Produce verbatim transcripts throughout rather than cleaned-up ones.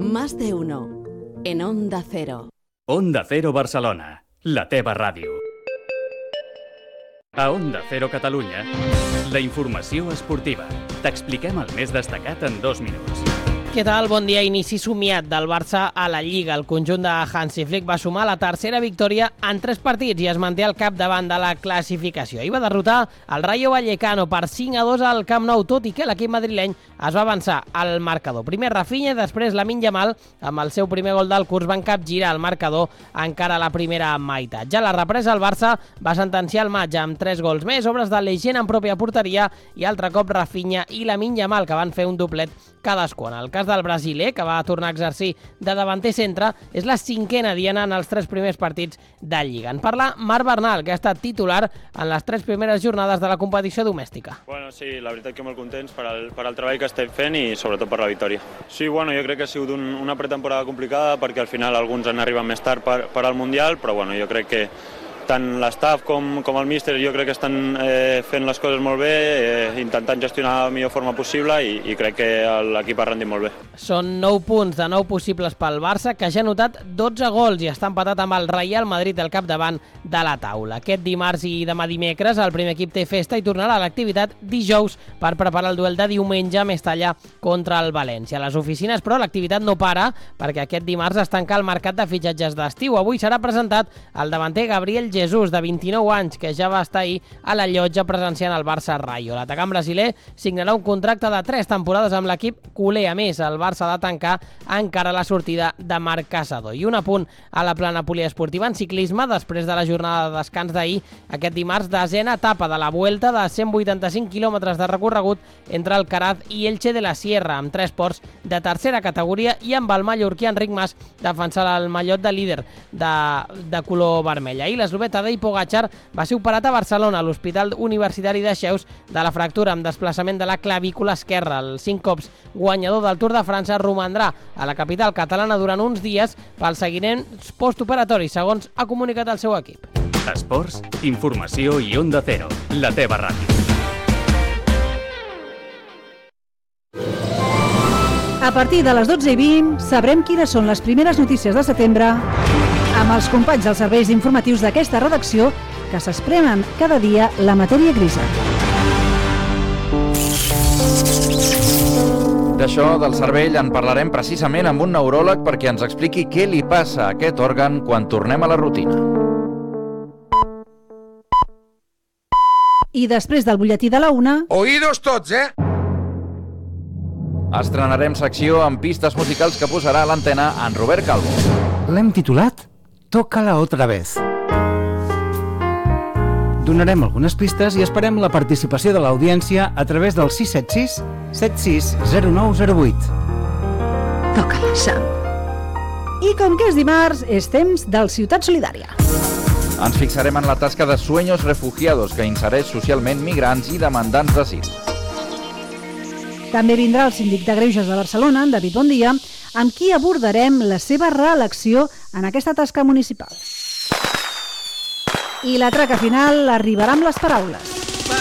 Más de uno. En Onda Cero. Onda Cero Barcelona, la teva ràdio. A Onda Cero Catalunya, la informació esportiva. T'expliquem el més destacat en dos minuts. Què tal? Bon dia. Inici somiat del Barça a la Lliga. El conjunt de Hansi Flick va sumar la tercera victòria en tres partits i es manté al capdavant de la classificació. Ahir va derrotar el Rayo Vallecano per cinc a dos al Camp Nou, tot i que l'equip madrileny es va avançar al marcador. Primer Rafinha i després Lamine Yamal, amb el seu primer gol del curs, van capgirar el marcador encara a la primera meitat. Ja a la represa, el Barça va sentenciar el matx amb tres gols més, obres de Legend en pròpia porteria i altre cop Rafinha i Lamine Yamal, que van fer un doblet cadascú. En el cas del brasiler, que va tornar a exercir de davanter centre, és la cinquena diana en els tres primers partits de Lliga. En parla Marc Bernal, que ha estat titular en les tres primeres jornades de la competició domèstica. Bueno, sí, la veritat que molt contents per al, per al treball que estem fent i sobretot per la victòria. Sí, bueno, jo crec que ha sigut un, una pretemporada complicada perquè al final alguns han arribat més tard per, per al Mundial, però bueno, jo crec que tant l'estaf com, com el míster jo crec que estan eh, fent les coses molt bé, eh, intentant gestionar de la millor forma possible i, i crec que l'equip ha rendit molt bé. Són nou punts de nou possibles pel Barça, que ja ha notat dotze gols i està empatat amb el Real Madrid al capdavant de la taula. Aquest dimarts i demà dimecres el primer equip té festa i tornarà a l'activitat dijous per preparar el duel de diumenge a Mestalla contra el València. A les oficines, però, l'activitat no para perquè aquest dimarts es tanca el mercat de fitxatges d'estiu. Avui serà presentat el davanter Gabriel Jesus, de vint-i-nou anys, que ja va estar ahir a la Llotja presenciant el Barça Rayo. L'atacant brasiler signarà un contracte de tres temporades amb l'equip culer. A més, el Barça ha de tancar encara la sortida de Marc Casado. I un apunt a la plana poliesportiva en ciclisme, després de la jornada de descans d'ahir, aquest dimarts, desena etapa de la Vuelta de cent vuitanta-cinc quilòmetres de recorregut entre Alcaraz i Elche de la Sierra, amb tres ports de tercera categoria i amb el mallorquí Enric Mas defensant el mallot de líder de, de color vermell. Ahir l'eslovè Tadej Pogačar va ser operat a Barcelona, a l'Hospital Universitari de Xeus, de la fractura amb desplaçament de la clavícula esquerra. El cinc cops guanyador del Tour de França romandrà a la capital catalana durant uns dies pel seguiment postoperatori, segons ha comunicat el seu equip. Esports, informació i Onda Cero, la teva ràdio. A partir de les dotze i vint sabrem quines són les primeres notícies de setembre amb els companys dels serveis informatius d'aquesta redacció que s'esprenen cada dia la matèria grisa. D'això, del cervell, en parlarem precisament amb un neuròleg perquè ens expliqui què li passa a aquest òrgan quan tornem a la rutina. I després del butlletí de la una... Oïdos tots, eh? Estrenarem secció amb pistes musicals que posarà a l'antena en Robert Calvo. L'hem titulat Tócala otra vez. Donarem algunes pistes i esperem la participació de l'audiència a través del sis set sis, set sis zero nou zero vuit. Tócala, Sam. I com que és dimarts, és temps del Ciutat Solidària. Ens fixarem en la tasca de Sueños Refugiados, que insereix socialment migrants i demandants d'asil. També vindrà el síndic de Greuges de Barcelona, en David Bondia, amb qui abordarem la seva reelecció en aquesta tasca municipal. I la traca final arribarà amb les paraules.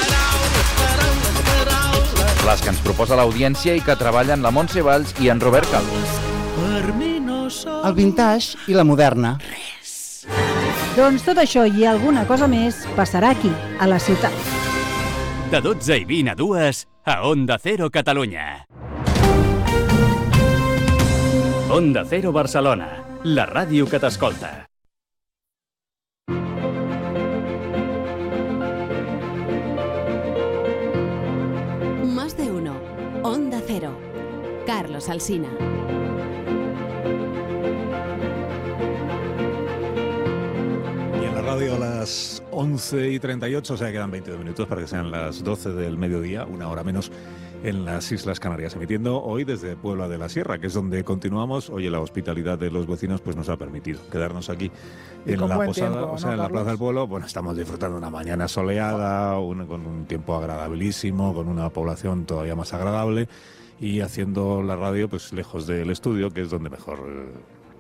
Les que ens proposa l'audiència i que treballen la Montse Valls i en Robert Calvo. El vintage i la moderna. Doncs tot això i alguna cosa més passarà aquí, a la ciutat. De dotze i vint a dues, a Onda Cero Catalunya. Onda Cero Barcelona, la ràdio que t'escolta. Más de uno. Onda Cero. Carlos Alsina. Radio a las once y treinta y ocho, o sea, quedan veintidós minutos para que sean las doce del mediodía, una hora menos en las Islas Canarias, emitiendo hoy desde Puebla de la Sierra, que es donde continuamos. Oye, la hospitalidad de los vecinos pues nos ha permitido quedarnos aquí en la posada, tiempo, o sea, ¿no, en la Plaza del Pueblo. Bueno, estamos disfrutando una mañana soleada, un, con un tiempo agradabilísimo, con una población todavía más agradable y haciendo la radio pues lejos del estudio, que es donde mejor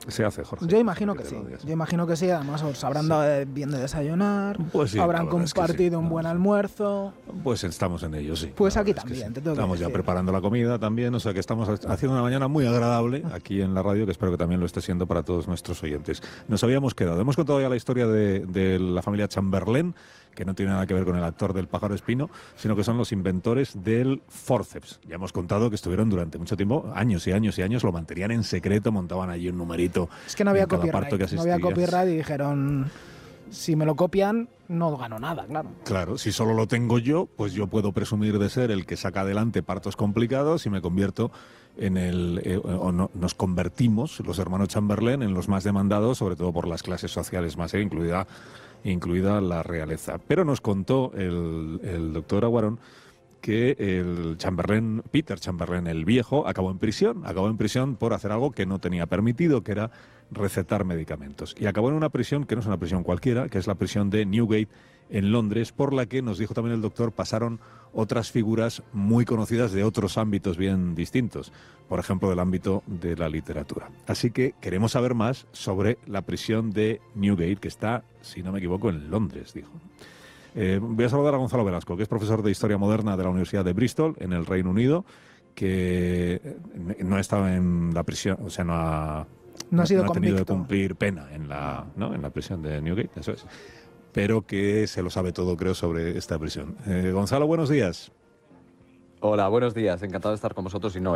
Se hace, Jorge. Yo imagino que sí. Yo imagino que sí. Además, os habrán sí. dado bien de desayunar, pues sí, habrán compartido es sí. un no, buen sí. almuerzo. Pues estamos en ello, sí. Pues aquí también. Sí. Te tengo estamos que ya preparando la comida también, o sea que estamos haciendo una mañana muy agradable aquí en la radio, que espero que también lo esté siendo para todos nuestros oyentes. Nos habíamos quedado, hemos contado ya la historia de, de la familia Chamberlain, que no tiene nada que ver con el actor del pájaro espino, sino que son los inventores del forceps. Ya hemos contado que estuvieron durante mucho tiempo, años y años y años, lo mantenían en secreto, montaban allí un numerito. Es que no había copyright, no había copyright y dijeron, si me lo copian, no gano nada, claro. Claro, si solo lo tengo yo, pues yo puedo presumir de ser el que saca adelante partos complicados y me convierto en el, eh, o no, nos convertimos, los hermanos Chamberlain, en los más demandados, sobre todo por las clases sociales más, eh, incluida incluida la realeza. Pero nos contó el, el doctor Aguarón que el Chamberlain, Peter Chamberlain el viejo, acabó en prisión, acabó en prisión por hacer algo que no tenía permitido, que era recetar medicamentos. Y acabó en una prisión que no es una prisión cualquiera, que es la prisión de Newgate en Londres, por la que, nos dijo también el doctor, pasaron otras figuras muy conocidas de otros ámbitos bien distintos, por ejemplo, del ámbito de la literatura. Así que queremos saber más sobre la prisión de Newgate, que está, si no me equivoco, en Londres, dijo. Eh, voy a saludar a Gonzalo Velasco, que es profesor de Historia Moderna de la Universidad de Bristol, en el Reino Unido, que no ha estado en la prisión, o sea, no ha, no ha, sido no ha tenido convicto. que cumplir pena en la, ¿no? en la prisión de Newgate, eso es. Pero que se lo sabe todo, creo, sobre esta prisión. Eh, Gonzalo, buenos días. Hola, buenos días. Encantado de estar con vosotros y no,